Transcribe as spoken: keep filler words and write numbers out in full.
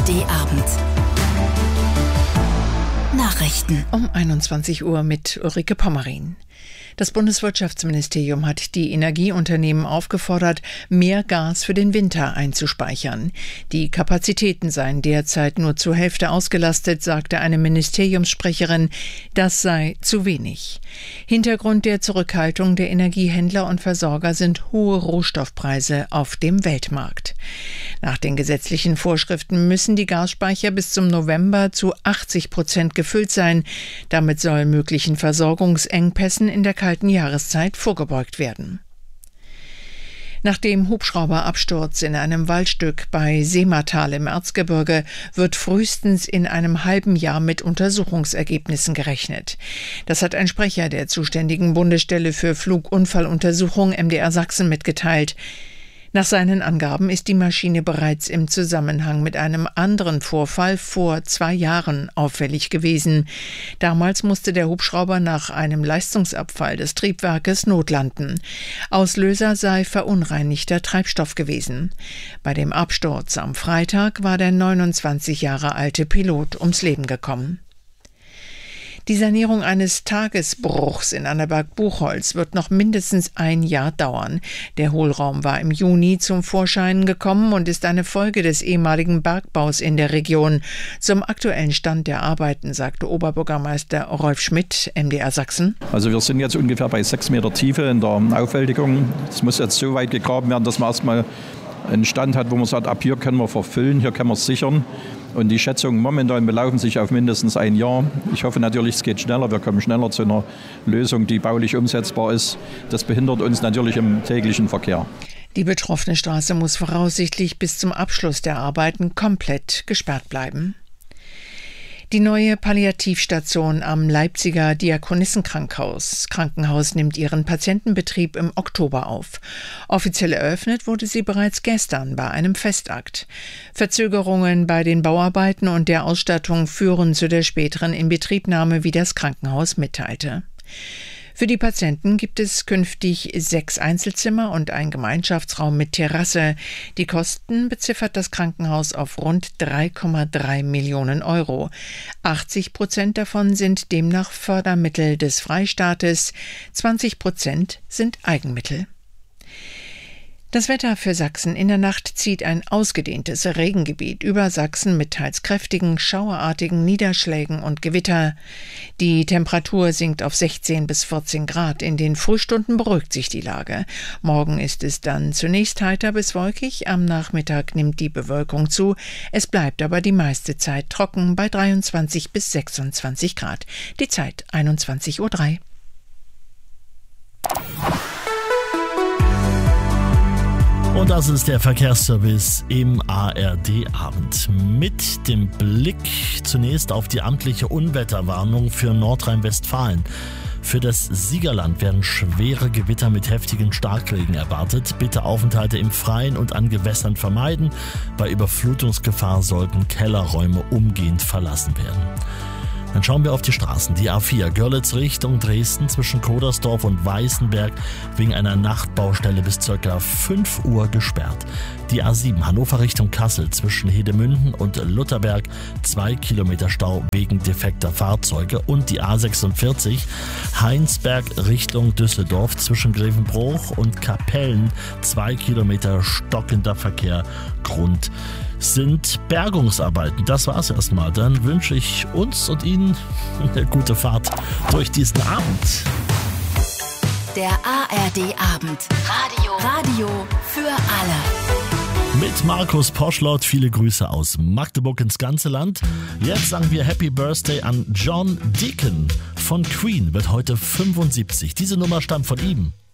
D-Abend. Nachrichten um einundzwanzig Uhr mit Ulrike Pommerin. Das Bundeswirtschaftsministerium hat die Energieunternehmen aufgefordert, mehr Gas für den Winter einzuspeichern. Die Kapazitäten seien derzeit nur zur Hälfte ausgelastet, sagte eine Ministeriumssprecherin. Das sei zu wenig. Hintergrund der Zurückhaltung der Energiehändler und Versorger sind hohe Rohstoffpreise auf dem Weltmarkt. Nach den gesetzlichen Vorschriften müssen die Gasspeicher bis zum November zu achtzig Prozent gefüllt sein. Damit soll möglichen Versorgungsengpässen in der kalten Jahreszeit vorgebeugt werden. Nach dem Hubschrauberabsturz in einem Waldstück bei Seematal im Erzgebirge wird frühestens in einem halben Jahr mit Untersuchungsergebnissen gerechnet. Das hat ein Sprecher der zuständigen Bundesstelle für Flugunfalluntersuchung M D R Sachsen mitgeteilt. Nach seinen Angaben ist die Maschine bereits im Zusammenhang mit einem anderen Vorfall vor zwei Jahren auffällig gewesen. Damals musste der Hubschrauber nach einem Leistungsabfall des Triebwerkes notlanden. Auslöser sei verunreinigter Treibstoff gewesen. Bei dem Absturz am Freitag war der neunundzwanzig Jahre alte Pilot ums Leben gekommen. Die Sanierung eines Tagesbruchs in Annaberg-Buchholz wird noch mindestens ein Jahr dauern. Der Hohlraum war im Juni zum Vorschein gekommen und ist eine Folge des ehemaligen Bergbaus in der Region. Zum aktuellen Stand der Arbeiten sagte Oberbürgermeister Rolf Schmidt, M D R Sachsen. Also wir sind jetzt ungefähr bei sechs Meter Tiefe in der Aufwältigung. Es muss jetzt so weit gegraben werden, dass man erstmal einen Stand hat, wo man sagt, ab hier können wir verfüllen, hier können wir es sichern. Und die Schätzungen momentan belaufen sich auf mindestens ein Jahr. Ich hoffe natürlich, es geht schneller. Wir kommen schneller zu einer Lösung, die baulich umsetzbar ist. Das behindert uns natürlich im täglichen Verkehr. Die betroffene Straße muss voraussichtlich bis zum Abschluss der Arbeiten komplett gesperrt bleiben. Die neue Palliativstation am Leipziger Diakonissenkrankenhaus Krankenhaus nimmt ihren Patientenbetrieb im Oktober auf. Offiziell eröffnet wurde sie bereits gestern bei einem Festakt. Verzögerungen bei den Bauarbeiten und der Ausstattung führen zu der späteren Inbetriebnahme, wie das Krankenhaus mitteilte. Für die Patienten gibt es künftig sechs Einzelzimmer und einen Gemeinschaftsraum mit Terrasse. Die Kosten beziffert das Krankenhaus auf rund drei Komma drei Millionen Euro. achtzig Prozent davon sind demnach Fördermittel des Freistaates, zwanzig Prozent sind Eigenmittel. Das Wetter für Sachsen: In der Nacht zieht ein ausgedehntes Regengebiet über Sachsen mit teils kräftigen, schauerartigen Niederschlägen und Gewitter. Die Temperatur sinkt auf sechzehn bis vierzehn Grad. In den Frühstunden beruhigt sich die Lage. Morgen ist es dann zunächst heiter bis wolkig. Am Nachmittag nimmt die Bewölkung zu. Es bleibt aber die meiste Zeit trocken bei dreiundzwanzig bis sechsundzwanzig Grad. Die Zeit einundzwanzig Uhr drei. Und das ist der Verkehrsservice im A R D-Abend. Mit dem Blick zunächst auf die amtliche Unwetterwarnung für Nordrhein-Westfalen. Für das Siegerland werden schwere Gewitter mit heftigen Starkregen erwartet. Bitte Aufenthalte im Freien und an Gewässern vermeiden. Bei Überflutungsgefahr sollten Kellerräume umgehend verlassen werden. Dann schauen wir auf die Straßen. Die A vier Görlitz Richtung Dresden zwischen Kodersdorf und Weißenberg wegen einer Nachtbaustelle bis ca. fünf Uhr gesperrt. Die A sieben Hannover Richtung Kassel zwischen Hedemünden und Lutherberg zwei Kilometer Stau wegen defekter Fahrzeuge. Und die A sechsundvierzig Heinsberg Richtung Düsseldorf zwischen Grevenbroich und Kapellen zwei Kilometer stockender Verkehr. Grund sind Bergungsarbeiten. Das war's erstmal. Dann wünsche ich uns und Ihnen eine gute Fahrt durch diesen Abend. Der A R D-Abend. Radio. Radio für alle. Mit Markus Poschlott, viele Grüße aus Magdeburg ins ganze Land. Jetzt sagen wir Happy Birthday an John Deacon von Queen, wird heute fünfundsiebzig. Diese Nummer stammt von ihm.